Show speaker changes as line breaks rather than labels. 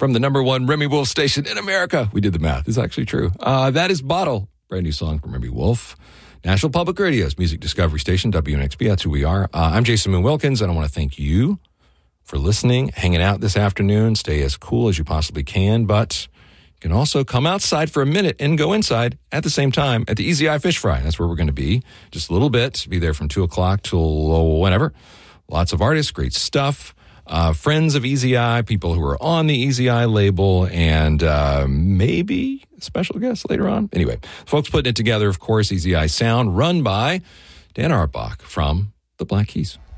from the number one Remy Wolf station in America. We did the math. It's actually true. That is Bottle, brand new song from Remy Wolf. National Public Radio's music discovery station, WNXP. That's who we are. I'm Jason Moon Wilkins, and I want to thank you for listening, hanging out this afternoon. Stay as cool as you possibly can, but you can also come outside for a minute and go inside at the same time at the Easy Eye Fish Fry. That's where we're going to be. Just a little bit. Be there from 2 o'clock till whenever. Lots of artists, great stuff. Friends of Easy Eye, people who are on the Easy Eye label, and maybe special guests later on. Anyway, folks putting it together, of course, Easy Eye Sound, run by Dan Arbach from the Black Keys.